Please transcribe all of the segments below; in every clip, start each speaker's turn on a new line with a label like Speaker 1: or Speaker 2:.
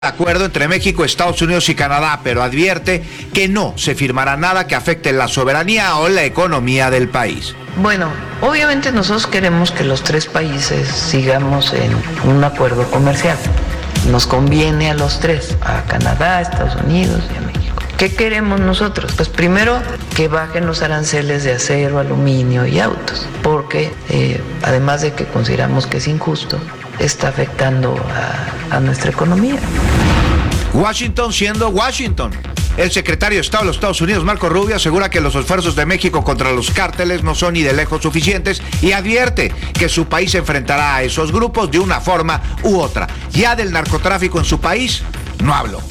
Speaker 1: acuerdo entre México, Estados Unidos y Canadá, pero advierte que no se firmará nada que afecte la soberanía o la economía del país.
Speaker 2: Bueno, obviamente nosotros queremos que los tres países sigamos en un acuerdo comercial. Nos conviene a los tres, a Canadá, a Estados Unidos y a México. ¿Qué queremos nosotros? Pues primero que bajen los aranceles de acero, aluminio y autos, porque además de que consideramos que es injusto, está afectando a nuestra economía.
Speaker 1: Washington siendo Washington. El secretario de Estado de los Estados Unidos, Marco Rubio, asegura que los esfuerzos de México contra los cárteles no son ni de lejos suficientes y advierte que su país se enfrentará a esos grupos de una forma u otra. Ya del narcotráfico en su país, no hablo.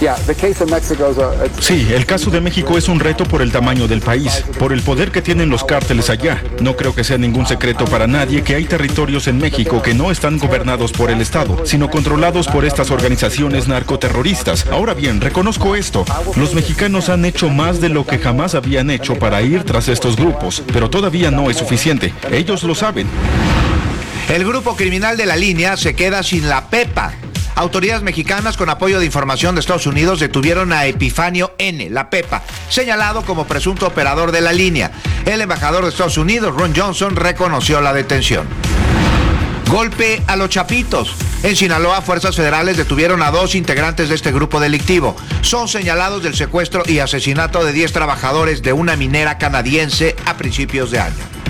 Speaker 3: Sí, el caso de México es un reto por el tamaño del país, por el poder que tienen los cárteles allá. No creo que sea ningún secreto para nadie que hay territorios en México que no están gobernados por el Estado, sino controlados por estas organizaciones narcoterroristas. Ahora bien, reconozco esto. Los mexicanos han hecho más de lo que jamás habían hecho para ir tras estos grupos, pero todavía no es suficiente. Ellos lo saben.
Speaker 1: El grupo criminal de La Línea se queda sin la pepa. Autoridades mexicanas, con apoyo de información de Estados Unidos, detuvieron a Epifanio N., la Pepa, señalado como presunto operador de La Línea. El embajador de Estados Unidos, Ron Johnson, reconoció la detención. Golpe a los Chapitos. En Sinaloa, fuerzas federales detuvieron a 2 integrantes de este grupo delictivo. Son señalados del secuestro y asesinato de 10 trabajadores de una minera canadiense a principios de año.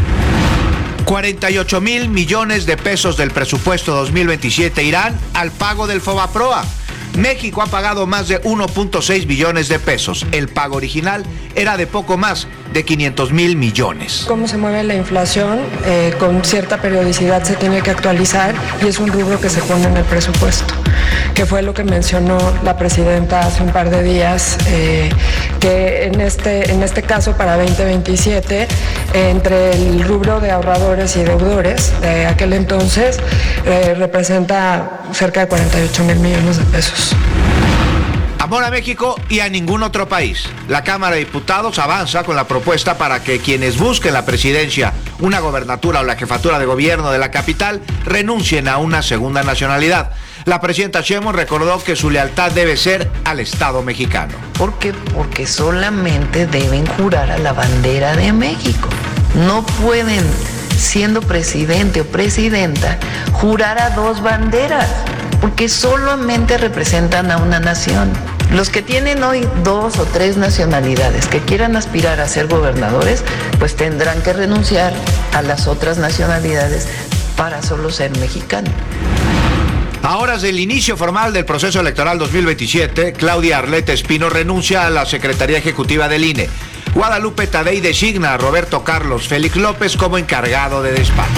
Speaker 1: 48,000 millones de pesos del presupuesto 2027 irán al pago del Fobaproa. México ha pagado más de 1.6 billones de pesos. El pago original era de poco más de 500,000 millones.
Speaker 4: Cómo se mueve la inflación, con cierta periodicidad se tiene que actualizar y es un rubro que se pone en el presupuesto, que fue lo que mencionó la presidenta hace un par de días, que en este caso para 2027, entre el rubro de ahorradores y deudores de aquel entonces, representa cerca de 48,000 millones de pesos.
Speaker 1: Amor a México y a ningún otro país. La Cámara de Diputados avanza con la propuesta para que quienes busquen la presidencia, una gobernatura o la jefatura de gobierno de la capital renuncien a una segunda nacionalidad. La presidenta Sheinbaum recordó que su lealtad debe ser al Estado mexicano.
Speaker 2: ¿Por qué? Porque solamente deben jurar a la bandera de México. No pueden, siendo presidente o presidenta, jurar a 2 banderas, porque solamente representan a una nación. Los que tienen hoy 2 o 3 nacionalidades que quieran aspirar a ser gobernadores, pues tendrán que renunciar a las otras nacionalidades para solo ser mexicano.
Speaker 1: A horas del inicio formal del proceso electoral 2027, Claudia Arleta Espino renuncia a la Secretaría Ejecutiva del INE. Guadalupe Tadei designa a Roberto Carlos Félix López como encargado de despacho.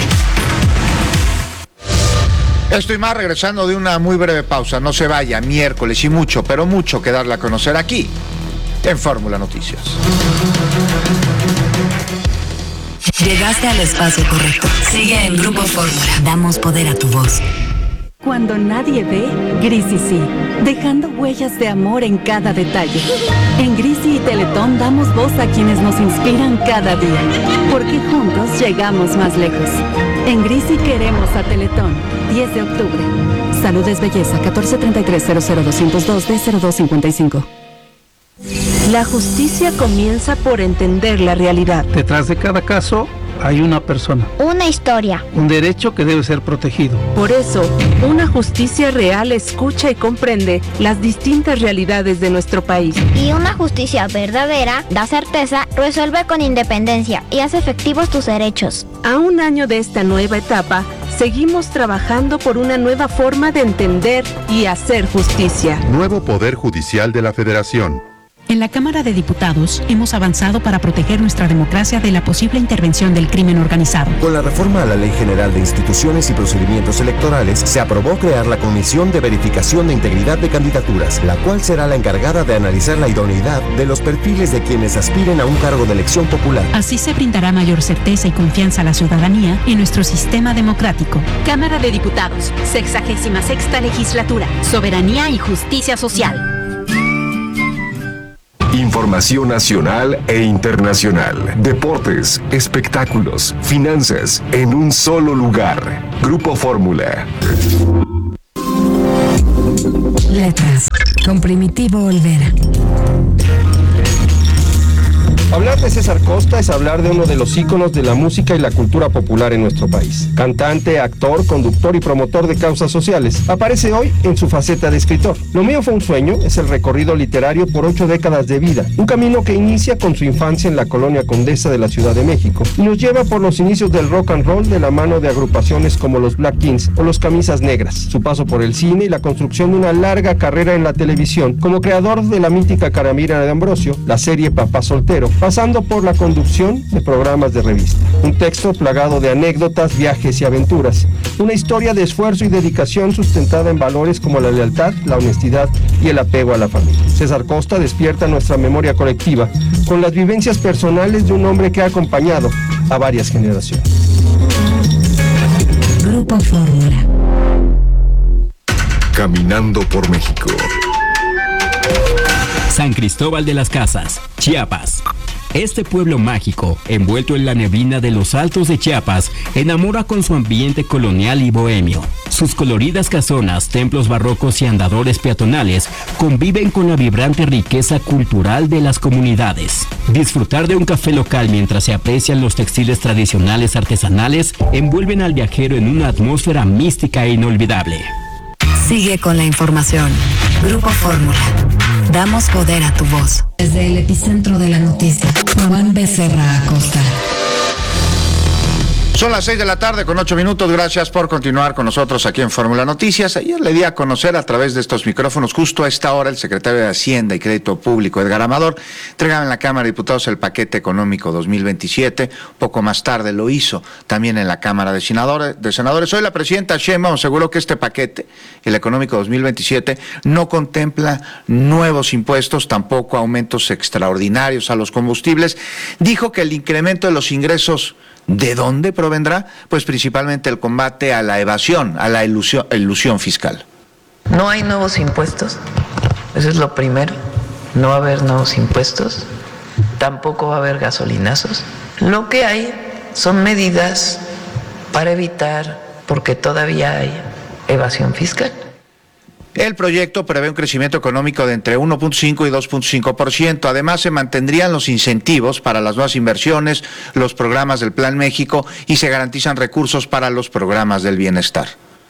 Speaker 1: Esto y más regresando de una muy breve pausa. No se vaya, miércoles y mucho, pero mucho que darle a conocer aquí en Fórmula Noticias.
Speaker 5: Llegaste al espacio correcto. Sigue en Grupo Fórmula. Damos poder a tu voz.
Speaker 6: Cuando nadie ve, Grisi sí, dejando huellas de amor en cada detalle. En Grisi y Teletón damos voz a quienes nos inspiran cada día, porque juntos llegamos más lejos. En Grisi queremos a Teletón. 10 de octubre. Salud es belleza. 1433-00202-D0255. La justicia comienza por entender la realidad.
Speaker 7: Detrás de cada caso hay una persona.
Speaker 8: Una historia.
Speaker 7: Un derecho que debe ser protegido.
Speaker 6: Por eso, una justicia real escucha y comprende las distintas realidades de nuestro país.
Speaker 8: Y una justicia verdadera da certeza, resuelve con independencia y hace efectivos tus derechos.
Speaker 6: A un año de esta nueva etapa, seguimos trabajando por una nueva forma de entender y hacer justicia.
Speaker 9: Nuevo Poder Judicial de la Federación.
Speaker 10: En la Cámara de Diputados hemos avanzado para proteger nuestra democracia de la posible intervención del crimen organizado.
Speaker 11: Con la reforma a la Ley General de Instituciones y Procedimientos Electorales, se aprobó crear la Comisión de Verificación de Integridad de Candidaturas, la cual será la encargada de analizar la idoneidad de los perfiles de quienes aspiren a un cargo de elección popular.
Speaker 10: Así se brindará mayor certeza y confianza a la ciudadanía en nuestro sistema democrático.
Speaker 12: Cámara de Diputados, 66ª Legislatura, Soberanía y Justicia Social.
Speaker 13: Información nacional e internacional, deportes, espectáculos, finanzas, en un solo lugar. Grupo Fórmula.
Speaker 5: Letras, con Primitivo Olvera.
Speaker 14: Hablar de César Costa es hablar de uno de los íconos de la música y la cultura popular en nuestro país. Cantante, actor, conductor y promotor de causas sociales. Aparece hoy en su faceta de escritor. Lo mío fue un sueño es el recorrido literario por 8 décadas de vida. Un camino que inicia con su infancia en la colonia Condesa de la Ciudad de México y nos lleva por los inicios del rock and roll de la mano de agrupaciones como los Black Kings o los Camisas Negras. Su paso por el cine y la construcción de una larga carrera en la televisión como creador de la mítica Caramira de Ambrosio, la serie Papá Soltero, pasando por la conducción de programas de revista. Un texto plagado de anécdotas, viajes y aventuras. Una historia de esfuerzo y dedicación sustentada en valores como la lealtad, la honestidad y el apego a la familia. César Costa despierta nuestra memoria colectiva con las vivencias personales de un hombre que ha acompañado a varias generaciones.
Speaker 5: Grupo Fórmula.
Speaker 13: Caminando por México.
Speaker 15: San Cristóbal de las Casas, Chiapas. Este pueblo mágico, envuelto en la neblina de los altos de Chiapas, enamora con su ambiente colonial y bohemio. Sus coloridas casonas, templos barrocos y andadores peatonales conviven con la vibrante riqueza cultural de las comunidades. Disfrutar de un café local mientras se aprecian los textiles tradicionales artesanales envuelven al viajero en una atmósfera mística e inolvidable.
Speaker 5: Sigue con la información. Grupo Fórmula. Damos poder a tu voz. Desde el epicentro de la noticia, Juan Becerra Acosta.
Speaker 1: Son las 6 de la tarde con 8 minutos. Gracias por continuar con nosotros aquí en Fórmula Noticias. Ayer le di a conocer a través de estos micrófonos, justo a esta hora, el secretario de Hacienda y Crédito Público, Edgar Amador, entregaba en la Cámara de Diputados el paquete económico 2027. Poco más tarde lo hizo también en la Cámara de Senadores. Hoy la presidenta Sheinbaum aseguró que este paquete, el económico 2027, no contempla nuevos impuestos, tampoco aumentos extraordinarios a los combustibles. Dijo que el incremento de los ingresos, ¿de dónde provendrá? Pues principalmente el combate a la evasión, a la ilusión fiscal.
Speaker 2: No hay nuevos impuestos, eso es lo primero. No va a haber nuevos impuestos, tampoco va a haber gasolinazos. Lo que hay son medidas para evitar, porque todavía hay evasión fiscal.
Speaker 1: El proyecto prevé un crecimiento económico de entre 1.5 y 2.5%. Además, se mantendrían los incentivos para las nuevas inversiones, los programas del Plan México y se garantizan recursos para los programas del bienestar.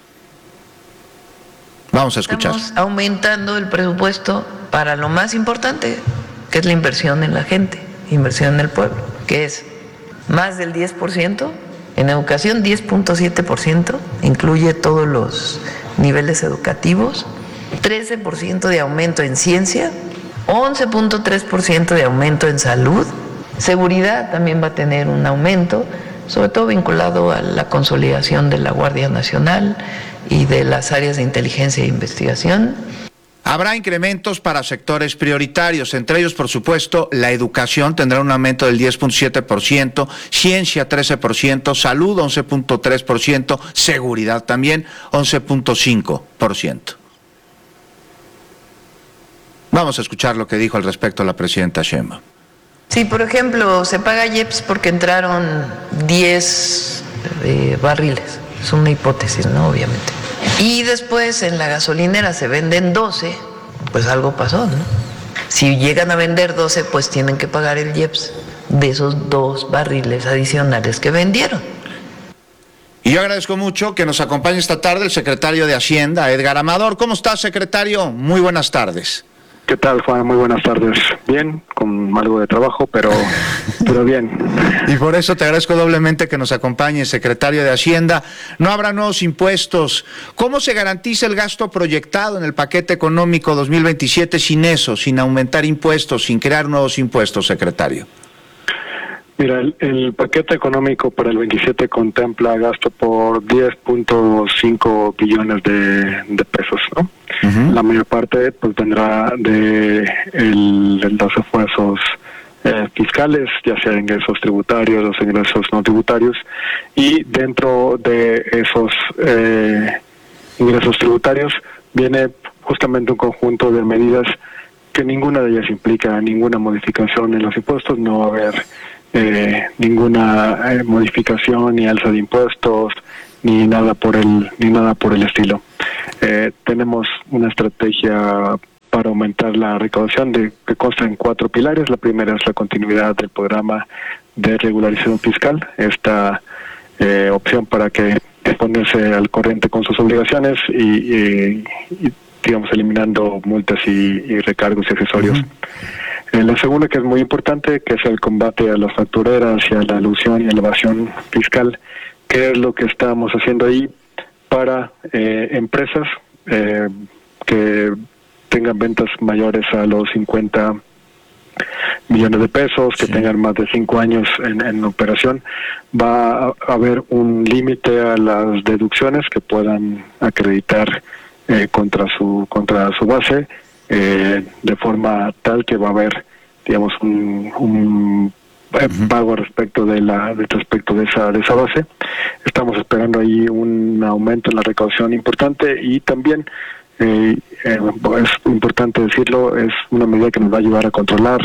Speaker 1: Vamos a escuchar.
Speaker 2: Estamos aumentando el presupuesto para lo más importante, que es la inversión en la gente, inversión en el pueblo, que es más del 10%, en educación 10.7%, incluye todos los niveles educativos, 13% de aumento en ciencia, 11.3% de aumento en salud, seguridad también va a tener un aumento, sobre todo vinculado a la consolidación de la Guardia Nacional y de las áreas de inteligencia e investigación.
Speaker 1: Habrá incrementos para sectores prioritarios, entre ellos, por supuesto, la educación tendrá un aumento del 10.7%, ciencia 13%, salud 11.3%, seguridad también 11.5%. Vamos a escuchar lo que dijo al respecto la presidenta Sheinbaum.
Speaker 2: Sí, por ejemplo, se paga IEPS porque entraron 10 barriles, es una hipótesis, ¿no? Obviamente. Y después en la gasolinera se venden 12, pues algo pasó, ¿no? Si llegan a vender 12, pues tienen que pagar el IEPS de esos 2 barriles adicionales que vendieron.
Speaker 1: Y yo agradezco mucho que nos acompañe esta tarde el secretario de Hacienda, Edgar Amador. ¿Cómo está, secretario? Muy buenas tardes.
Speaker 16: ¿Qué tal, Juan? Muy buenas tardes. Bien, con algo de trabajo, pero bien.
Speaker 1: Y por eso te agradezco doblemente que nos acompañe, secretario de Hacienda. No habrá nuevos impuestos. ¿Cómo se garantiza el gasto proyectado en el paquete económico 2027 sin eso, sin aumentar impuestos, sin crear nuevos impuestos, secretario?
Speaker 16: Mira, el paquete económico para el 27 contempla gasto por 10.5 billones de pesos, ¿no? Uh-huh. La mayor parte pues vendrá de los esfuerzos fiscales, ya sea ingresos tributarios, los ingresos no tributarios, y dentro de esos ingresos tributarios viene justamente un conjunto de medidas que ninguna de ellas implica ninguna modificación en los impuestos. No va a haber ninguna modificación ni alza de impuestos ni nada por el estilo. Tenemos una estrategia para aumentar la recaudación que consta en 4 pilares. La primera es la continuidad del programa de regularización fiscal, esta opción para que ponerse al corriente con sus obligaciones y digamos, eliminando multas y recargos y accesorios. La segunda, que es muy importante, que es el combate a las factureras y a la elusión y a la evasión fiscal, que es lo que estamos haciendo ahí para empresas que tengan ventas mayores a los 50 millones de pesos, que tengan más de 5 años en operación. Va a haber un límite a las deducciones que puedan acreditar contra su base, de forma tal que va a haber, digamos, un pago respecto de esa base. Estamos esperando ahí un aumento en la recaudación importante, y también es importante decirlo, es una medida que nos va a ayudar a controlar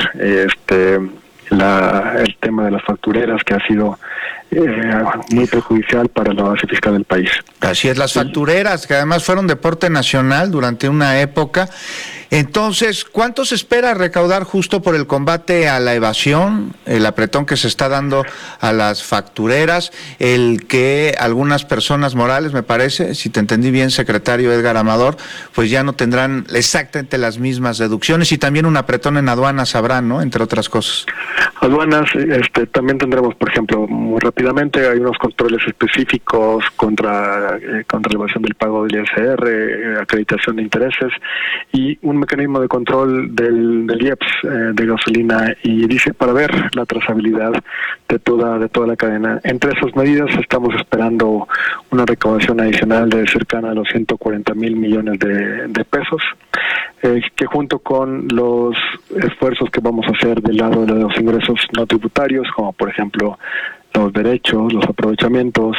Speaker 16: el tema de las factureras, que ha sido muy perjudicial para la base fiscal del país.
Speaker 1: Así es, las factureras, que además fueron deporte nacional durante una época. Entonces, ¿cuánto se espera recaudar justo por el combate a la evasión, el apretón que se está dando a las factureras, el que algunas personas morales, me parece, si te entendí bien, secretario Edgar Amador, pues ya no tendrán exactamente las mismas deducciones, y también un apretón en aduanas habrá, ¿no?, entre otras cosas?
Speaker 16: Aduanas, también tendremos, por ejemplo, muy rápidamente, hay unos controles específicos contra la evasión del pago del ISR, acreditación de intereses, y un mecanismo de control del IEPS, de gasolina y diésel, para ver la trazabilidad de toda la cadena. Entre esas medidas estamos esperando una recaudación adicional de cercana a los 140,000 millones de pesos, que junto con los esfuerzos que vamos a hacer del lado de los ingresos no tributarios, como por ejemplo los derechos, los aprovechamientos,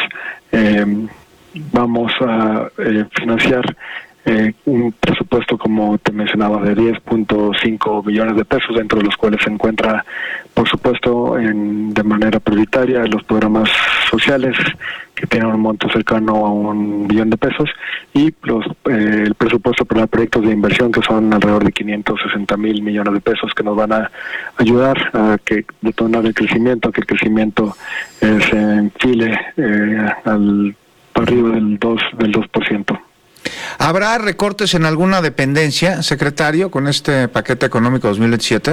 Speaker 16: vamos a financiar un presupuesto, como te mencionaba, de 10.5 billones de pesos, dentro de los cuales se encuentra, por supuesto, de manera prioritaria los programas sociales, que tienen un monto cercano a 1 billón de pesos, y el presupuesto para proyectos de inversión, que son alrededor de 560,000 millones de pesos, que nos van a ayudar a detonar el crecimiento, a que el crecimiento se enfile para arriba del 2%.
Speaker 1: ¿Habrá recortes en alguna dependencia, secretario, con este paquete económico 2027?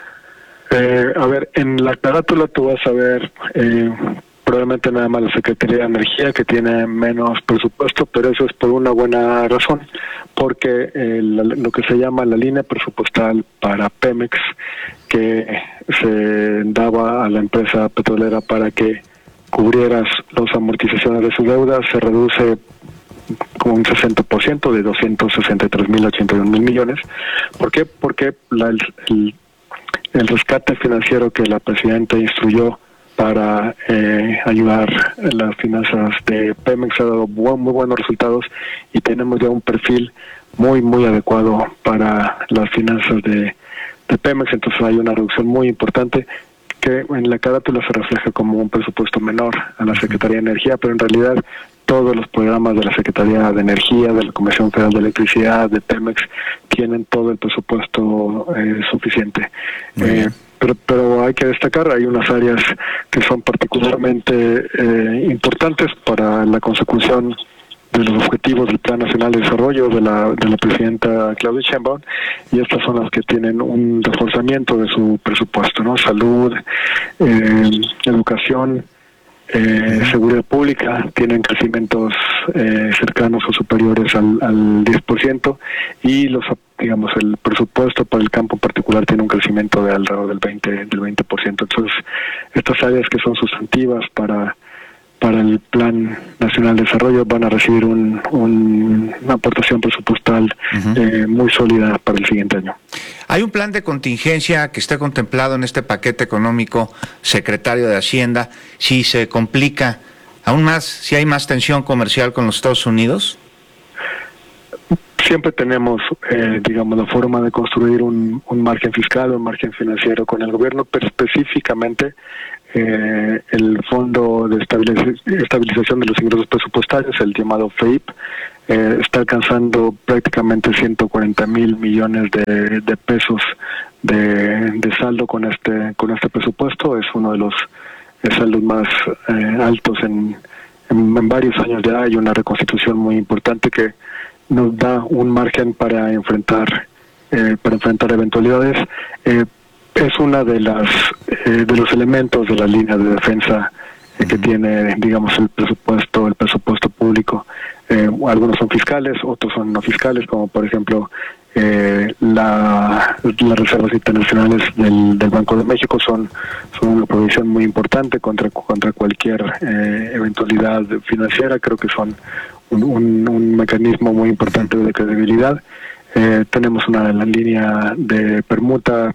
Speaker 16: A ver, en la carátula tú vas a ver probablemente nada más la Secretaría de Energía, que tiene menos presupuesto, pero eso es por una buena razón, porque lo que se llama la línea presupuestal para Pemex, que se daba a la empresa petrolera para que cubrieras las amortizaciones de su deuda, se reduce como un 60%, de 263,081 millones. ¿Por qué? Porque el rescate financiero que la presidenta instruyó para ayudar a las finanzas de Pemex ha dado muy buenos resultados, y tenemos ya un perfil muy adecuado para las finanzas de Pemex. Entonces hay una reducción muy importante, que en la carátula se refleja como un presupuesto menor a la Secretaría de Energía, pero en realidad todos los programas de la Secretaría de Energía, de la Comisión Federal de Electricidad, de Pemex, tienen todo el presupuesto suficiente. Pero hay que destacar, hay unas áreas que son particularmente importantes para la consecución de los objetivos del Plan Nacional de Desarrollo de la presidenta Claudia Sheinbaum, y estas son las que tienen un reforzamiento de su presupuesto, ¿no? Salud, educación, seguridad pública, tienen crecimientos cercanos o superiores al 10%, y el presupuesto para el campo en particular tiene un crecimiento de alrededor del 20%. Entonces, estas áreas que son sustantivas para el Plan Nacional de Desarrollo van a recibir una aportación presupuestal muy sólida para el siguiente año.
Speaker 1: ¿Hay un plan de contingencia que esté contemplado en este paquete económico, secretario de Hacienda, si se complica aún más, si hay más tensión comercial con los Estados Unidos?
Speaker 16: Siempre tenemos, la forma de construir un margen fiscal o un margen financiero con el gobierno, pero específicamente el Fondo de Estabilización de los Ingresos Presupuestarios, el llamado FEIP, está alcanzando prácticamente 140,000 millones de pesos de saldo con este presupuesto. Es uno de los saldos más altos en varios años ya. Hay una reconstitución muy importante que nos da un margen para enfrentar eventualidades. Es una de los elementos de la línea de defensa que tiene, digamos, el presupuesto público. Algunos son fiscales, otros son no fiscales, como por ejemplo las reservas internacionales del Banco de México son una provisión muy importante contra cualquier eventualidad financiera. Creo que son un mecanismo muy importante de credibilidad. Tenemos la línea de permuta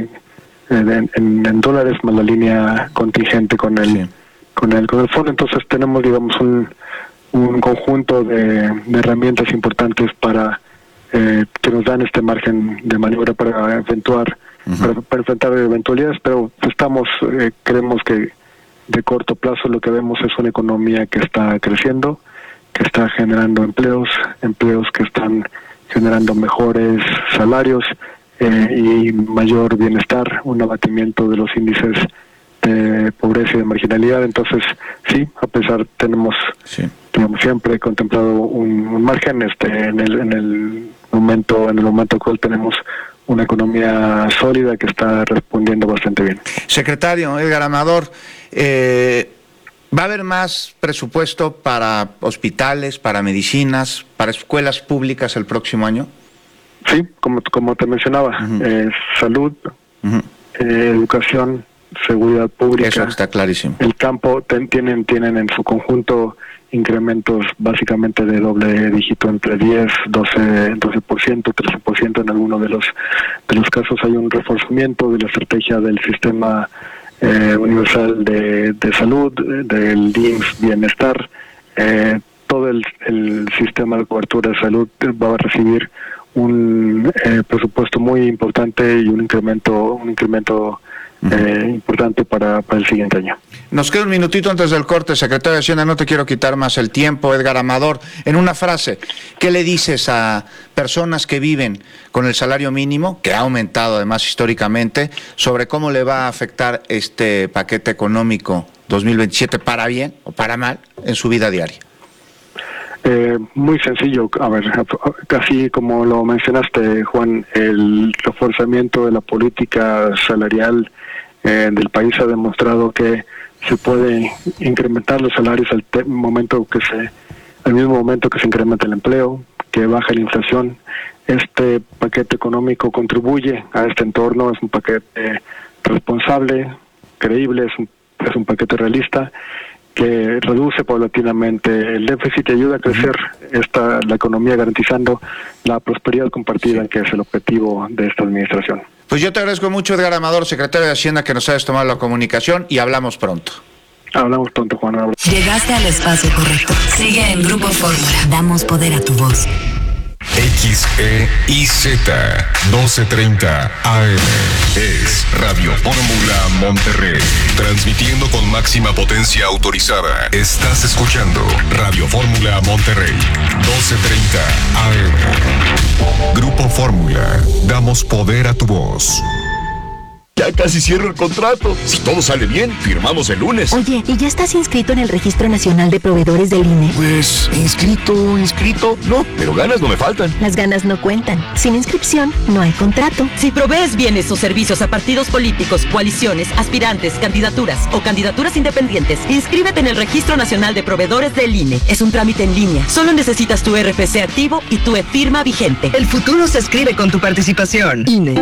Speaker 16: en dólares, más la línea contingente con el fondo. Entonces tenemos, digamos, un conjunto de herramientas importantes para que nos dan este margen de maniobra para enfrentar eventualidades, pero creemos que de corto plazo lo que vemos es una economía que está creciendo, que está generando empleos que están generando mejores salarios y mayor bienestar, un abatimiento de los índices de pobreza y de marginalidad. Entonces, sí, a pesar tenemos siempre contemplado un margen. En el momento actual tenemos una economía sólida que está respondiendo bastante bien.
Speaker 1: Secretario Edgar Amador, ¿va a haber más presupuesto para hospitales, para medicinas, para escuelas públicas el próximo año?
Speaker 16: Sí, como te mencionaba, salud, educación, seguridad pública.
Speaker 1: Eso está clarísimo.
Speaker 16: El campo tienen en su conjunto incrementos básicamente de doble dígito, entre 10, 12%, 13%. En algunos de los casos hay un reforzamiento de la estrategia del sistema universal de salud, del IMSS Bienestar. Todo el sistema de cobertura de salud va a recibir un presupuesto muy importante y un incremento importante para el siguiente año.
Speaker 1: Nos queda un minutito antes del corte, secretario de Hacienda, no te quiero quitar más el tiempo. Edgar Amador, en una frase, ¿qué le dices a personas que viven con el salario mínimo, que ha aumentado además históricamente, sobre cómo le va a afectar este paquete económico 2027, para bien o para mal, en su vida diaria?
Speaker 16: Muy sencillo. A ver, casi como lo mencionaste, Juan, el reforzamiento de la política salarial del país ha demostrado que se puede incrementar los salarios al mismo momento que se incrementa el empleo, que baja la inflación. Este paquete económico contribuye a este entorno. Es un paquete responsable, creíble, es un paquete realista, que reduce paulatinamente el déficit y ayuda a crecer la economía, garantizando la prosperidad compartida, que es el objetivo de esta administración.
Speaker 1: Pues yo te agradezco mucho, Edgar Amador, secretario de Hacienda, que nos hayas tomado la comunicación, y hablamos pronto.
Speaker 16: Hablamos pronto, Juan.
Speaker 5: Llegaste al espacio correcto. Sigue en Grupo Fórmula. Damos poder a tu voz.
Speaker 13: XEIZ 1230 AM es Radio Fórmula Monterrey, transmitiendo con máxima potencia autorizada. Estás escuchando Radio Fórmula Monterrey 1230 AM. Grupo Fórmula, damos poder a tu voz.
Speaker 17: Ya casi cierro el contrato. Si todo sale bien, firmamos el lunes.
Speaker 18: Oye, ¿y ya estás inscrito en el Registro Nacional de Proveedores del INE?
Speaker 17: Pues, inscrito, no, pero ganas no me faltan.
Speaker 18: Las ganas no cuentan. Sin inscripción, no hay contrato.
Speaker 19: Si provees bienes o servicios a partidos políticos, coaliciones, aspirantes, candidaturas o candidaturas independientes, inscríbete en el Registro Nacional de Proveedores del INE. Es un trámite en línea. Solo necesitas tu RFC activo y tu e-firma vigente.
Speaker 20: El futuro se escribe con tu participación. INE.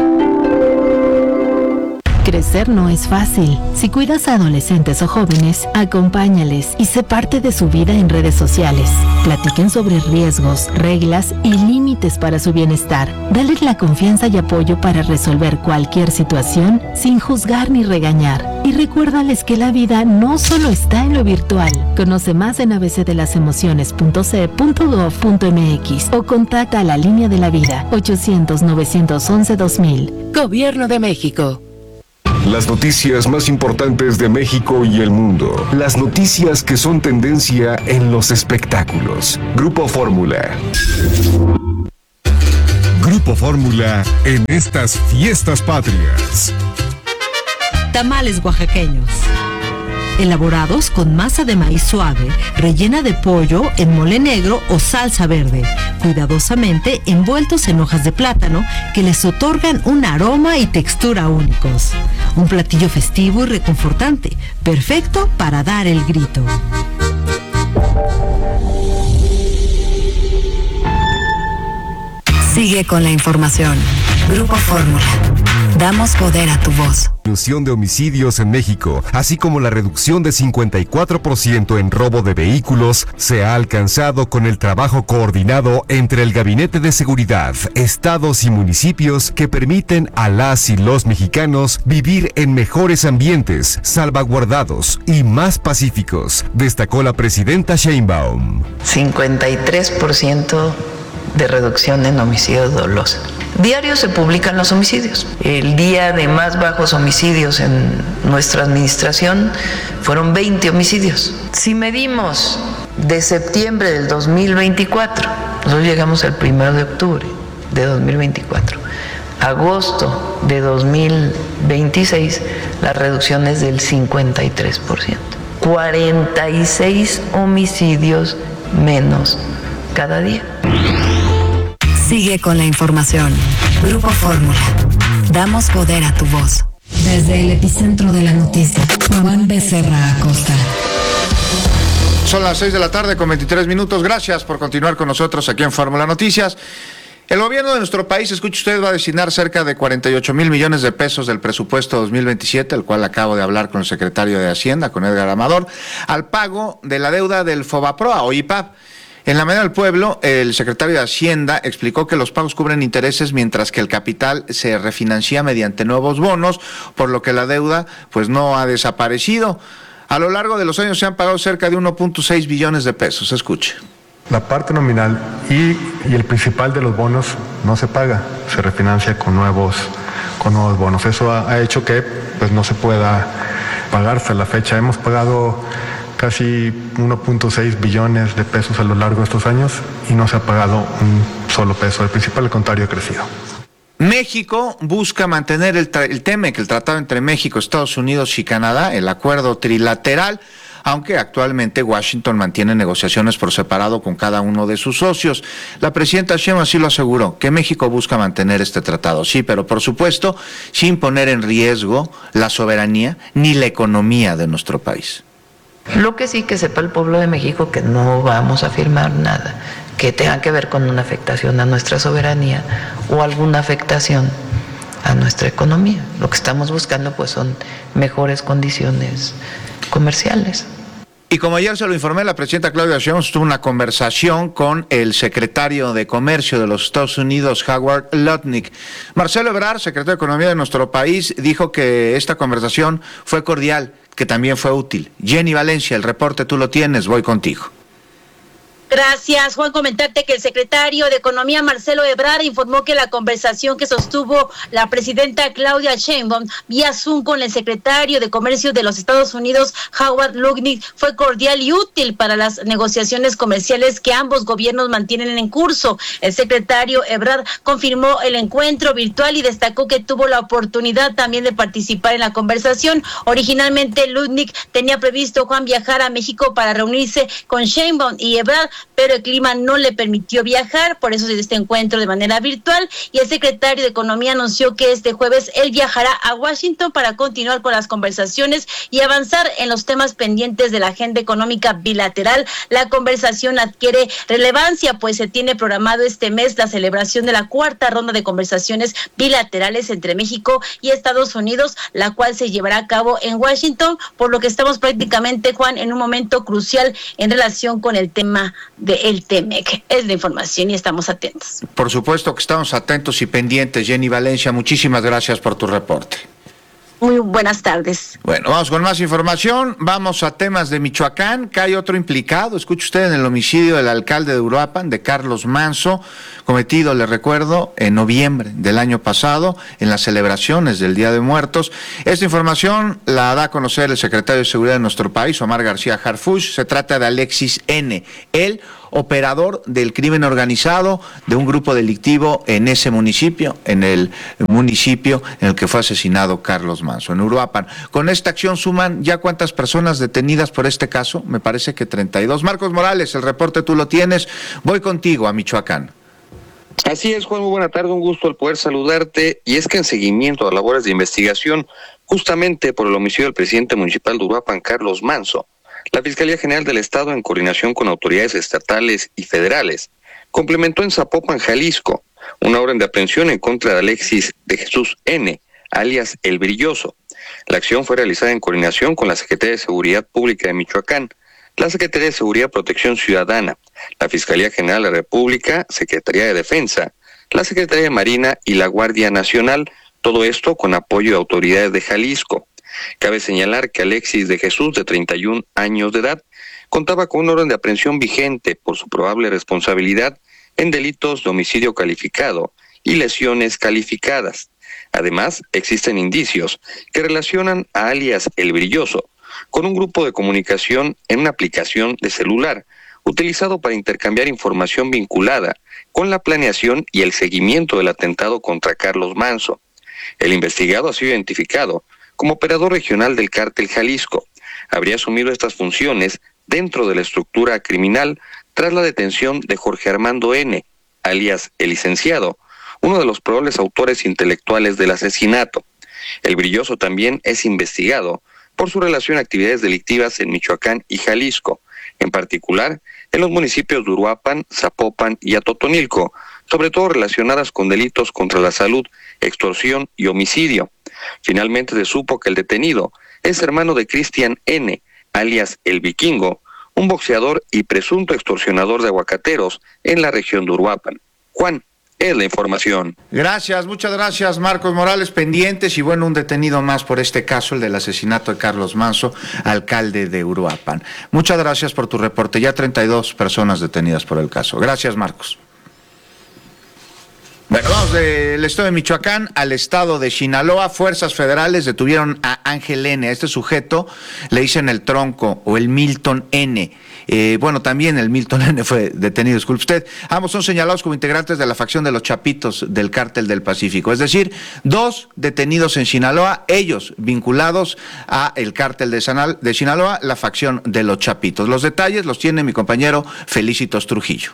Speaker 10: Crecer no es fácil. Si cuidas a adolescentes o jóvenes, acompáñales y sé parte de su vida en redes sociales. Platiquen sobre riesgos, reglas y límites para su bienestar. Dales la confianza y apoyo para resolver cualquier situación sin juzgar ni regañar. Y recuérdales que la vida no solo está en lo virtual. Conoce más en abcdelasemociones.ce.gov.mx o contacta a la Línea de la Vida 800-911-2000.
Speaker 5: Gobierno de México.
Speaker 13: Las noticias más importantes de México y el mundo. Las noticias que son tendencia en los espectáculos. Grupo Fórmula. Grupo Fórmula en estas fiestas patrias.
Speaker 21: Tamales oaxaqueños. Elaborados con masa de maíz suave, rellena de pollo en mole negro o salsa verde, cuidadosamente envueltos en hojas de plátano que les otorgan un aroma y textura únicos. Un platillo festivo y reconfortante, perfecto para dar el grito.
Speaker 5: Sigue con la información. Grupo Fórmula. Damos poder a tu voz.
Speaker 11: Disminución de homicidios en México, así como la reducción de 54% en robo de vehículos, se ha alcanzado con el trabajo coordinado entre el Gabinete de Seguridad, estados y municipios que permiten a las y los mexicanos vivir en mejores ambientes, salvaguardados y más pacíficos, destacó la presidenta Sheinbaum.
Speaker 2: 53% de reducción en homicidios dolosos. Diario se publican los homicidios. El día de más bajos homicidios en nuestra administración fueron 20 homicidios. Si medimos de septiembre del 2024, nosotros llegamos al 1 de octubre de 2024, agosto de 2026, la reducción es del 53%. 46 homicidios menos cada día.
Speaker 5: Sigue con la información. Grupo Fórmula. Damos poder a tu voz. Desde el epicentro de la noticia, Juan Becerra Acosta.
Speaker 1: Son las 6 de la tarde con 23 minutos. Gracias por continuar con nosotros aquí en Fórmula Noticias. El gobierno de nuestro país, escuche usted, va a destinar cerca de 48,000 millones de pesos del presupuesto 2027, el cual acabo de hablar con el secretario de Hacienda, con Edgar Amador, al pago de la deuda del FOBAPROA o IPAB. En la mañana del pueblo, el secretario de Hacienda explicó que los pagos cubren intereses mientras que el capital se refinancia mediante nuevos bonos, por lo que la deuda pues no ha desaparecido. A lo largo de los años se han pagado cerca de 1.6 billones de pesos. Escuche.
Speaker 16: La parte nominal y el principal de los bonos no se paga, se refinancia con nuevos bonos. Eso ha hecho que pues no se pueda pagar hasta la fecha. Hemos pagado casi 1.6 billones de pesos a lo largo de estos años y no se ha pagado un solo peso. El principal, al contrario, ha crecido.
Speaker 1: México busca mantener el TEMEC, el tratado entre México, Estados Unidos y Canadá, el acuerdo trilateral, aunque actualmente Washington mantiene negociaciones por separado con cada uno de sus socios. La presidenta Sheinbaum así lo aseguró, que México busca mantener este tratado, sí, pero por supuesto sin poner en riesgo la soberanía ni la economía de nuestro país.
Speaker 2: Lo que sí que sepa el pueblo de México que no vamos a firmar nada que tenga que ver con una afectación a nuestra soberanía o alguna afectación a nuestra economía. Lo que estamos buscando pues son mejores condiciones comerciales.
Speaker 1: Y como ayer se lo informé, la presidenta Claudia Sheinbaum tuvo una conversación con el secretario de Comercio de los Estados Unidos, Howard Lutnick. Marcelo Ebrard, secretario de Economía de nuestro país, dijo que esta conversación fue cordial, que también fue útil. Jenny Valencia, el reporte tú lo tienes, voy contigo.
Speaker 22: Gracias, Juan. Comentarte que el secretario de Economía, Marcelo Ebrard, informó que la conversación que sostuvo la presidenta Claudia Sheinbaum vía Zoom con el secretario de Comercio de los Estados Unidos, Howard Lutnick, fue cordial y útil para las negociaciones comerciales que ambos gobiernos mantienen en curso. El secretario Ebrard confirmó el encuentro virtual y destacó que tuvo la oportunidad también de participar en la conversación. Originalmente, Lutnick tenía previsto, Juan, viajar a México para reunirse con Sheinbaum y Ebrard, pero el clima no le permitió viajar, por eso se dio este encuentro de manera virtual, y el secretario de Economía anunció que este jueves él viajará a Washington para continuar con las conversaciones y avanzar en los temas pendientes de la agenda económica bilateral. La conversación adquiere relevancia, pues se tiene programado este mes la celebración de la cuarta ronda de conversaciones bilaterales entre México y Estados Unidos, la cual se llevará a cabo en Washington, por lo que estamos prácticamente, Juan, en un momento crucial en relación con el tema del TEMEC. Es la información y estamos atentos.
Speaker 1: Por supuesto que estamos atentos y pendientes. Jenny Valencia, muchísimas gracias por tu reporte.
Speaker 22: Muy buenas tardes.
Speaker 1: Bueno, vamos con más información. Vamos a temas de Michoacán. Que hay otro implicado. Escuche usted, en el homicidio del alcalde de Uruapan, de Carlos Manso, cometido, le recuerdo, en noviembre del año pasado, en las celebraciones del Día de Muertos. Esta información la da a conocer el secretario de Seguridad de nuestro país, Omar García Harfuch. Se trata de Alexis N., él, operador del crimen organizado de un grupo delictivo en ese municipio, en el municipio en el que fue asesinado Carlos Manso, en Uruapan. Con esta acción suman ya cuántas personas detenidas por este caso, me parece que 32. Marcos Morales, el reporte tú lo tienes, voy contigo a Michoacán.
Speaker 3: Así es, Juan, muy buena tarde, un gusto el poder saludarte. Y es que en seguimiento a labores de investigación, justamente por el homicidio del presidente municipal de Uruapan, Carlos Manso, la Fiscalía General del Estado, en coordinación con autoridades estatales y federales, complementó en Zapopan, Jalisco, una orden de aprehensión en contra de Alexis de Jesús N., alias El Brilloso. La acción fue realizada en coordinación con la Secretaría de Seguridad Pública de Michoacán, la Secretaría de Seguridad y Protección Ciudadana, la Fiscalía General de la República, Secretaría de Defensa, la Secretaría de Marina y la Guardia Nacional, todo esto con apoyo de autoridades de Jalisco. Cabe señalar que Alexis de Jesús, de 31 años de edad, contaba con una orden de aprehensión vigente por su probable responsabilidad en delitos de homicidio calificado y lesiones calificadas. Además, existen indicios que relacionan a alias El Brilloso con un grupo de comunicación en una aplicación de celular utilizado para intercambiar información vinculada con la planeación y el seguimiento del atentado contra Carlos Manso. El investigado ha sido identificado como operador regional del cártel Jalisco. Habría asumido estas funciones dentro de la estructura criminal tras la detención de Jorge Armando N., alias El Licenciado, uno de los probables autores intelectuales del asesinato. El Brilloso también es investigado por su relación a actividades delictivas en Michoacán y Jalisco, en particular en los municipios de Uruapan, Zapopan y Atotonilco, sobre todo relacionadas con delitos contra la salud, extorsión y homicidio. Finalmente se supo que el detenido es hermano de Cristian N., alias El Vikingo, un boxeador y presunto extorsionador de aguacateros en la región de Uruapan. Juan, es la información.
Speaker 1: Gracias, muchas gracias, Marcos Morales. Pendientes y bueno, un detenido más por este caso, el del asesinato de Carlos Manso, alcalde de Uruapan. Muchas gracias por tu reporte. Ya 32 personas detenidas por el caso. Gracias, Marcos. Bueno, vamos del estado de Michoacán al estado de Sinaloa. Fuerzas federales detuvieron a Ángel N. A este sujeto le dicen el Tronco o el Milton N. Bueno, también el Milton N. fue detenido, disculpe usted. Ambos son señalados como integrantes de la facción de los Chapitos del Cártel del Pacífico. Es decir, 2 detenidos en Sinaloa, ellos vinculados a el Cártel de Sinaloa, la facción de los Chapitos. Los detalles los tiene mi compañero Felicitos Trujillo.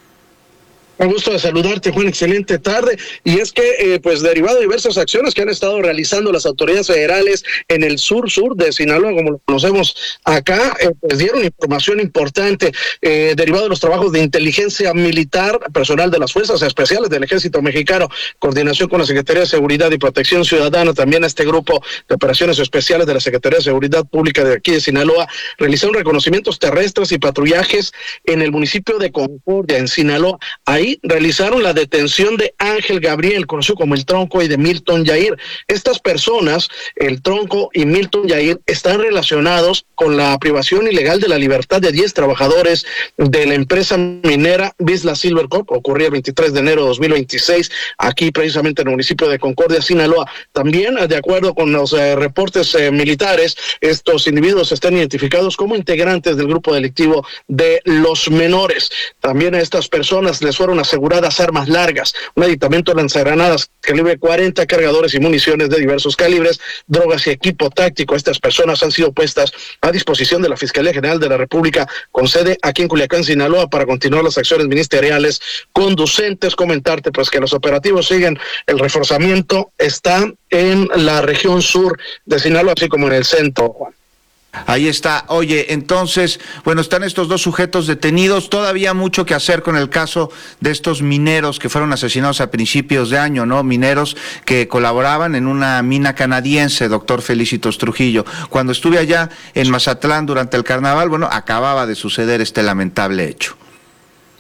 Speaker 4: Un gusto de saludarte, Juan, excelente tarde. Y es que, pues derivado de diversas acciones que han estado realizando las autoridades federales en el sur de Sinaloa, como lo conocemos acá, pues dieron información importante derivado de los trabajos de inteligencia militar, personal de las Fuerzas Especiales del Ejército Mexicano, coordinación con la Secretaría de Seguridad y Protección Ciudadana, también a este grupo de operaciones especiales de la Secretaría de Seguridad Pública de aquí de Sinaloa, realizaron reconocimientos terrestres y patrullajes en el municipio de Concordia, en Sinaloa. Ahí realizaron la detención de Ángel Gabriel, conocido como el Tronco, y de Milton Yair. Estas personas, el Tronco y Milton Yair, están relacionados con la privación ilegal de la libertad de 10 trabajadores de la empresa minera Vizsla Silver Corp. Ocurría el 23 de enero de 2026, aquí precisamente en el municipio de Concordia, Sinaloa. También, de acuerdo con los reportes militares, estos individuos están identificados como integrantes del grupo delictivo de los menores. También a estas personas les fueron aseguradas armas largas, un aditamento de lanzagranadas calibre 40, cargadores y municiones de diversos calibres, drogas y equipo táctico. Estas personas han sido puestas a disposición de la Fiscalía General de la República con sede aquí en Culiacán, Sinaloa, para continuar las acciones ministeriales conducentes. Comentarte pues que los operativos siguen, el reforzamiento está en la región sur de Sinaloa, así como en el centro, Juan.
Speaker 1: Ahí está. Oye, entonces, bueno, están estos 2 sujetos detenidos. Todavía mucho que hacer con el caso de estos mineros que fueron asesinados a principios de año, ¿no? Mineros que colaboraban en una mina canadiense, doctor Felicitos Trujillo. Cuando estuve allá en Mazatlán durante el carnaval, bueno, acababa de suceder este lamentable hecho.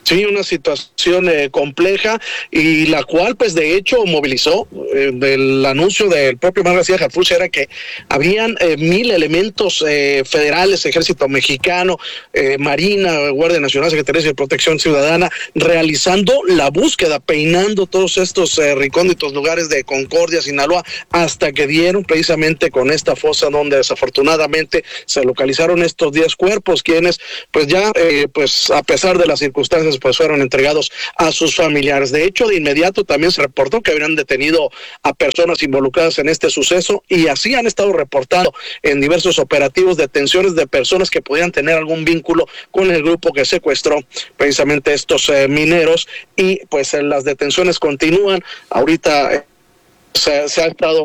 Speaker 4: Sí, una situación compleja y la cual, pues, de hecho, movilizó del anuncio del propio Omar García Harfuch era que habían 1,000 elementos federales, Ejército Mexicano, Marina, Guardia Nacional, Secretaría de Protección Ciudadana, realizando la búsqueda, peinando todos estos recónditos lugares de Concordia, Sinaloa, hasta que dieron precisamente con esta fosa donde desafortunadamente se localizaron estos 10 cuerpos, quienes, pues, ya, pues, a pesar de las circunstancias, pues fueron entregados a sus familiares. De hecho, de inmediato también se reportó que habrían detenido a personas involucradas en este suceso y así han estado reportando en diversos operativos detenciones de personas que pudieran tener algún vínculo con el grupo que secuestró precisamente estos mineros y pues las detenciones continúan. Ahorita se ha estado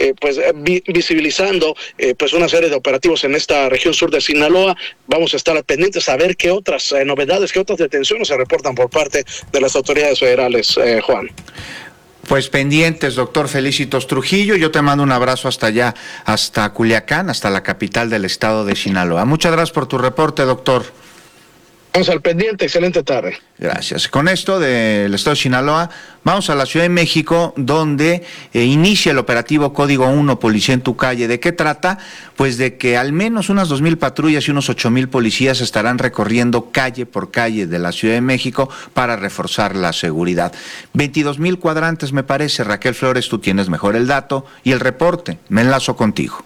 Speaker 4: visibilizando pues una serie de operativos en esta región sur de Sinaloa. Vamos a estar pendientes a ver qué otras novedades, qué otras detenciones se reportan por parte de las autoridades federales, Juan.
Speaker 1: Pues pendientes, doctor Felicitos Trujillo. Yo te mando un abrazo hasta allá, hasta Culiacán, hasta la capital del estado de Sinaloa. Muchas gracias por tu reporte, doctor.
Speaker 4: Vamos al pendiente, excelente tarde.
Speaker 1: Gracias. Con esto del estado de Sinaloa, vamos a la Ciudad de México, donde inicia el operativo Código 1, Policía en tu Calle. ¿De qué trata? Pues de que al menos unas 2,000 patrullas y unos 8,000 policías estarán recorriendo calle por calle de la Ciudad de México para reforzar la seguridad. 22,000 cuadrantes, me parece. Raquel Flores, tú tienes mejor el dato y el reporte. Me enlazo contigo.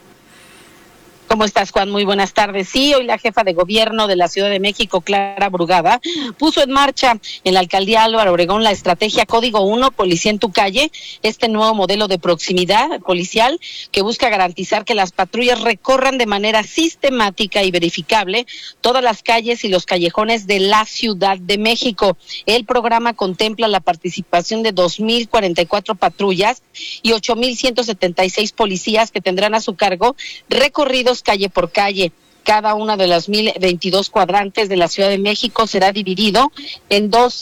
Speaker 7: ¿Cómo estás, Juan? Muy buenas tardes. Sí, hoy la jefa de gobierno de la Ciudad de México, Clara Brugada, puso en marcha en la alcaldía Álvaro Obregón la estrategia Código 1, Policía en tu Calle, este nuevo modelo de proximidad policial que busca garantizar que las patrullas recorran de manera sistemática y verificable todas las calles y los callejones de la Ciudad de México. El programa contempla la participación de 2,044 patrullas y 8,176 policías que tendrán a su cargo recorridos calle por calle. Cada una de las 1,022 cuadrantes de la Ciudad de México será dividido en dos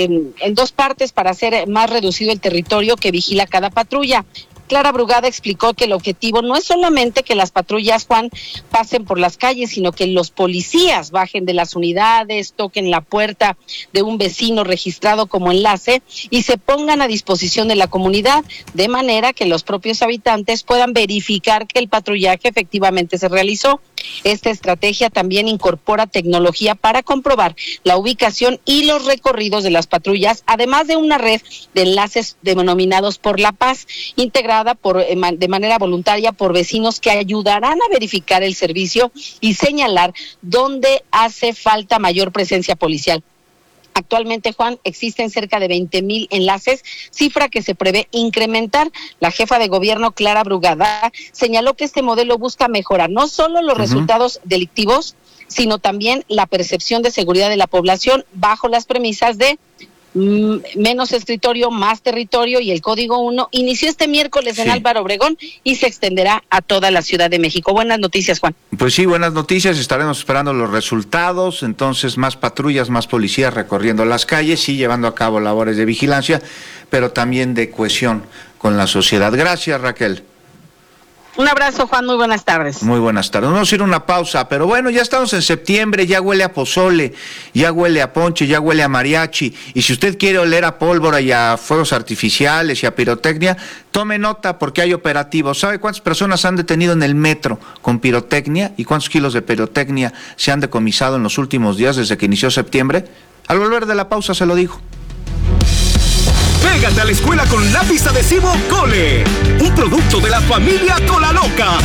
Speaker 7: partes para hacer más reducido el territorio que vigila cada patrulla. Clara Brugada explicó que el objetivo no es solamente que las patrullas, Juan, pasen por las calles, sino que los policías bajen de las unidades, toquen la puerta de un vecino registrado como enlace y se pongan a disposición de la comunidad, de manera que los propios habitantes puedan verificar que el patrullaje efectivamente se realizó. Esta estrategia también incorpora tecnología para comprobar la ubicación y los recorridos de las patrullas, además de una red de enlaces denominados por la paz, integrada de manera voluntaria por vecinos que ayudarán a verificar el servicio y señalar dónde hace falta mayor presencia policial. Actualmente, Juan, existen cerca de 20,000 enlaces, cifra que se prevé incrementar. La jefa de gobierno, Clara Brugada, señaló que este modelo busca mejorar no solo los resultados delictivos, sino también la percepción de seguridad de la población bajo las premisas de menos escritorio, más territorio, y el Código 1 inició este miércoles en Álvaro Obregón y se extenderá a toda la Ciudad de México. Buenas noticias, Juan.
Speaker 1: Pues sí, buenas noticias, estaremos esperando los resultados, entonces más patrullas, más policías recorriendo las calles, sí llevando a cabo labores de vigilancia, pero también de cohesión con la sociedad. Gracias, Raquel.
Speaker 7: Un abrazo, Juan, muy buenas tardes.
Speaker 1: Muy buenas tardes. Vamos a ir a una pausa, pero bueno, ya estamos en septiembre, ya huele a pozole, ya huele a ponche, ya huele a mariachi, y si usted quiere oler a pólvora y a fuegos artificiales y a pirotecnia, tome nota porque hay operativos. ¿Sabe cuántas personas han detenido en el metro con pirotecnia y cuántos kilos de pirotecnia se han decomisado en los últimos días desde que inició septiembre? Al volver de la pausa se lo digo.
Speaker 8: Pégate a la escuela con lápiz adhesivo Cole, un producto de la familia Colaloca.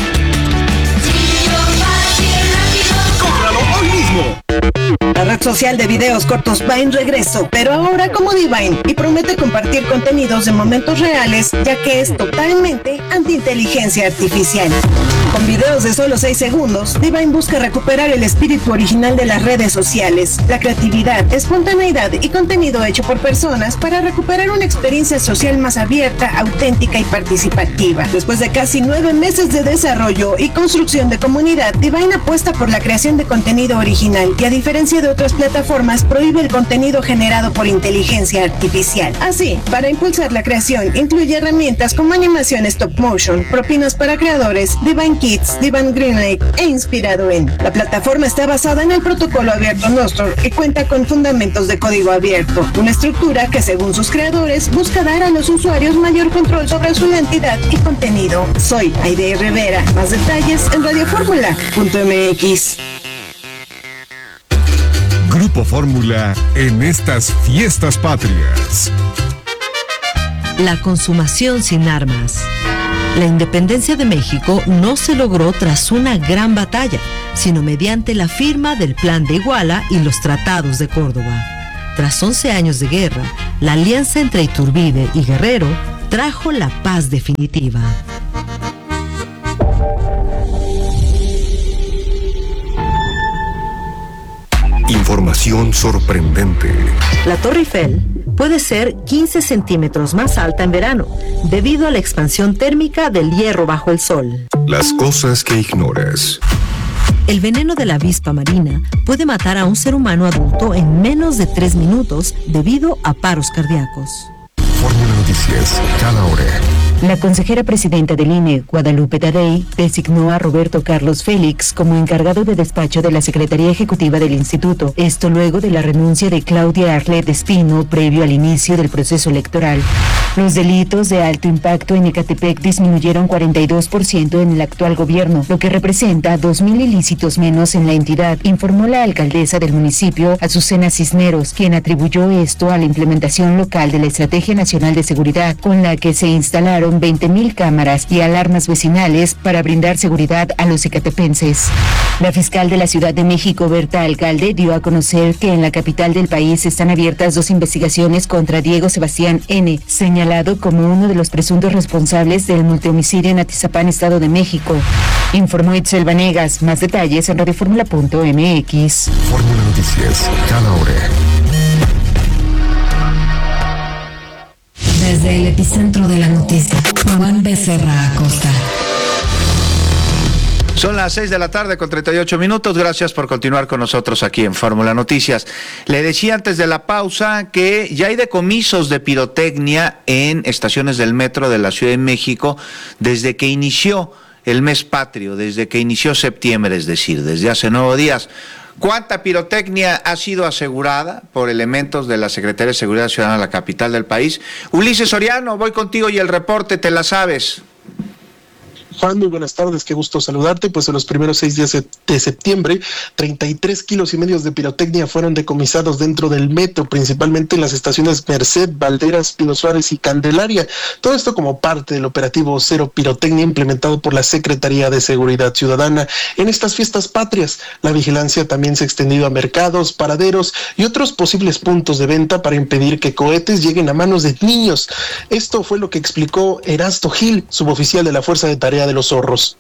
Speaker 8: ¡Cómpralo hoy mismo!
Speaker 23: La red social de videos cortos va en regreso, pero ahora como Divine, y promete compartir contenidos de momentos reales, ya que es totalmente anti-inteligencia artificial. Con videos de solo 6 segundos, Divine busca recuperar el espíritu original de las redes sociales, la creatividad, espontaneidad y contenido hecho por personas para recuperar una experiencia social más abierta, auténtica y participativa. Después de casi 9 meses de desarrollo y construcción de comunidad, Divine apuesta por la creación de contenido original y que a diferencia de otras plataformas prohíbe el contenido generado por inteligencia artificial. Así, para impulsar la creación, incluye herramientas como animación stop motion, propinas para creadores, Divine Kids, Divine Greenlight e inspirado en. La plataforma está basada en el protocolo abierto Nostr y cuenta con fundamentos de código abierto, una estructura que según sus creadores busca dar a los usuarios mayor control sobre su identidad y contenido. Soy Aide Rivera. Más detalles en radioformula.mx.
Speaker 13: Grupo Fórmula en estas fiestas patrias.
Speaker 21: La consumación sin armas. La independencia de México no se logró tras una gran batalla, sino mediante la firma del Plan de Iguala y los tratados de Córdoba. Tras 11 años de guerra, la alianza entre Iturbide y Guerrero trajo la paz definitiva.
Speaker 13: Información sorprendente.
Speaker 21: La Torre Eiffel puede ser 15 centímetros más alta en verano, debido a la expansión térmica del hierro bajo el sol.
Speaker 13: Las cosas que ignoras.
Speaker 21: El veneno de la avispa marina puede matar a un ser humano adulto en menos de 3 minutos debido a paros cardíacos.
Speaker 13: Fórmula Noticias, cada hora.
Speaker 18: La consejera presidenta del INE, Guadalupe Tadei, designó a Roberto Carlos Félix como encargado de despacho de la Secretaría Ejecutiva del Instituto. Esto luego de la renuncia de Claudia Arlet Espino previo al inicio del proceso electoral. Los delitos de alto impacto en Ecatepec disminuyeron 42% en el actual gobierno, lo que representa 2,000 ilícitos menos en la entidad, informó la alcaldesa del municipio, Azucena Cisneros, quien atribuyó esto a la implementación local de la Estrategia Nacional de Seguridad, con la que se instalaron 20,000 cámaras y alarmas vecinales para brindar seguridad a los ecatepenses. La fiscal de la Ciudad de México, Berta Alcalde, dio a conocer que en la capital del país están abiertas 2 investigaciones contra Diego Sebastián N., señalado como uno de los presuntos responsables del multihomicidio en Atizapán, Estado de México. Informó Itzel Vanegas. Más detalles en radioformula.mx.
Speaker 13: Fórmula Noticias, cada hora.
Speaker 5: Desde el epicentro de la noticia, Juan Becerra Acosta.
Speaker 1: Son las 6 de la tarde con 38 minutos. Gracias por continuar con nosotros aquí en Fórmula Noticias. Le decía antes de la pausa que ya hay decomisos de pirotecnia en estaciones del metro de la Ciudad de México desde que inició el mes patrio, desde que inició septiembre, es decir, desde hace 9 días. ¿Cuánta pirotecnia ha sido asegurada por elementos de la Secretaría de Seguridad Ciudadana de la capital del país? Ulises Soriano, voy contigo y el reporte, te la sabes.
Speaker 4: Juan, muy buenas tardes, qué gusto saludarte. Pues en los primeros 6 días de septiembre, 33,5 kilos de pirotecnia fueron decomisados dentro del metro, principalmente en las estaciones Merced, Valderas, Pino Suárez y Candelaria. Todo esto como parte del operativo Cero Pirotecnia implementado por la Secretaría de Seguridad Ciudadana en estas fiestas patrias. La vigilancia también se ha extendido a mercados, paraderos y otros posibles puntos de venta para impedir que cohetes lleguen a manos de niños. Esto fue lo que explicó Erasto Gil, suboficial de la Fuerza de Tarea de los Zorros.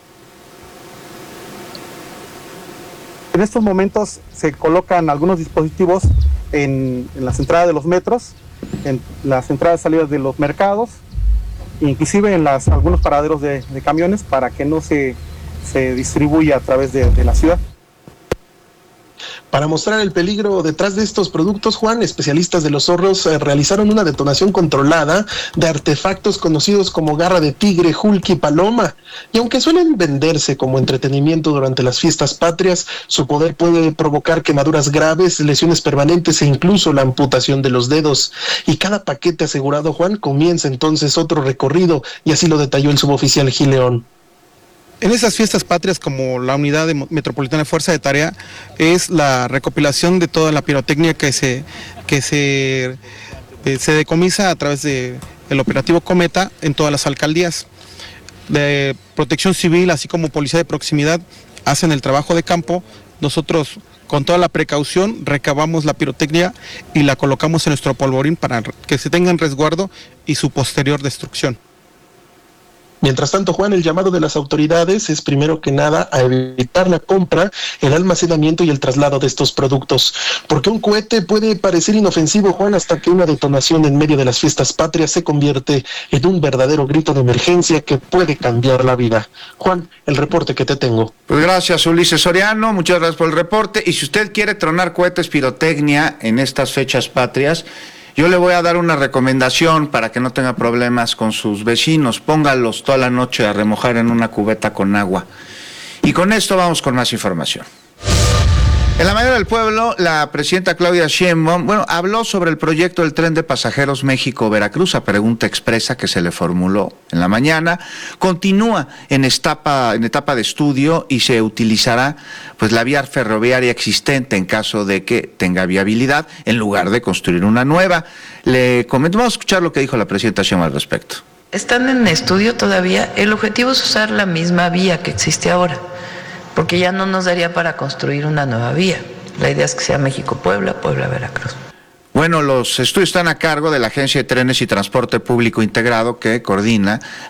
Speaker 6: En estos momentos se colocan algunos dispositivos en las entradas de los metros, en las entradas y salidas de los mercados, inclusive en algunos paraderos de camiones para que no se distribuya a través de la ciudad.
Speaker 4: Para mostrar el peligro detrás de estos productos, Juan, especialistas de los Zorros realizaron una detonación controlada de artefactos conocidos como garra de tigre, hulk y paloma. Y aunque suelen venderse como entretenimiento durante las fiestas patrias, su poder puede provocar quemaduras graves, lesiones permanentes e incluso la amputación de los dedos. Y cada paquete asegurado, Juan, comienza entonces otro recorrido, y así lo detalló el suboficial Gil León.
Speaker 6: En esas fiestas patrias, como la Unidad Metropolitana de Fuerza de Tarea, es la recopilación de toda la pirotecnia que se decomisa a través del operativo Cometa en todas las alcaldías. De Protección Civil, así como Policía de Proximidad, hacen el trabajo de campo. Nosotros, con toda la precaución, recabamos la pirotecnia y la colocamos en nuestro polvorín para que se tenga en resguardo y su posterior destrucción.
Speaker 9: Mientras tanto, Juan, el llamado de las autoridades es primero que nada a evitar la compra, el almacenamiento y el traslado de estos productos, porque un cohete puede parecer inofensivo, Juan, hasta que una detonación en medio de las fiestas patrias se convierte en un verdadero grito de emergencia que puede cambiar la vida. Juan, el reporte que te tengo.
Speaker 1: Pues gracias, Ulises Soriano, muchas gracias por el reporte. Y si usted quiere tronar cohetes pirotecnia en estas fechas patrias, yo le voy a dar una recomendación para que no tenga problemas con sus vecinos. Póngalos toda la noche a remojar en una cubeta con agua. Y con esto vamos con más información. En la mañana del pueblo, la presidenta Claudia Sheinbaum, habló sobre el proyecto del tren de pasajeros México-Veracruz a pregunta expresa que se le formuló en la mañana. Continúa en etapa de estudio y se utilizará pues la vía ferroviaria existente en caso de que tenga viabilidad en lugar de construir una nueva. Le comento, vamos a escuchar lo que dijo la presidenta Sheinbaum al respecto.
Speaker 2: Están en estudio todavía. El objetivo es usar la misma vía que existe ahora, porque ya no nos daría para construir una nueva vía. La idea es que sea México-Puebla, Puebla-Veracruz.
Speaker 1: Bueno, los estudios están a cargo de la Agencia de Trenes y Transporte Público Integrado, que coordina